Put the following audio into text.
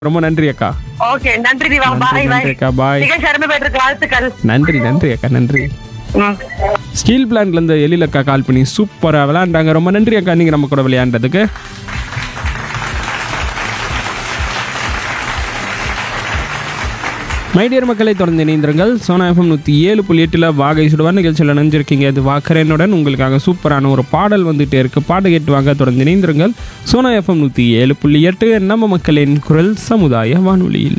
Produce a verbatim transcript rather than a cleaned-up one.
ரொம்ப நன்றி அக்கா. ஓகே நன்றி திவா. பாய் பாய் நன்றி அக்கா. பாய். நிகழ்ச்சி அருமை பெற்ற வாழ்த்துக்கள். நன்றி நன்றி அக்கா. நன்றி. ம். ஸ்டீல் பிளான்ட்ல இருந்து எழில் அக்கா கால் பண்ணி சூப்பரா விளையாண்டாங்க. ரொம்ப நன்றி அக்கா நீங்க நம்ம கூட விளையாண்டதுக்கு. மைடியர் மக்களை தொடர்ந்து இணைந்திருங்கள். சோனா எஃப்எம் நூற்றி ஏழு புள்ளி எட்டில் வாகை சுடுவார் நிகழ்ச்சியில் நினைஞ்சிருக்கீங்க. அது வாக்கரனுடன் உங்களுக்காக சூப்பரான ஒரு பாடல் வந்துகிட்டே இருக்குது. பாட்டு கேட்டு வாங்க, தொடர்ந்து இணைந்திருங்கள். சோனா எஃப்எம் நூற்றி ஏழு புள்ளி எட்டு நம்ம மக்களின் குரல் சமுதாய வானொலியில்.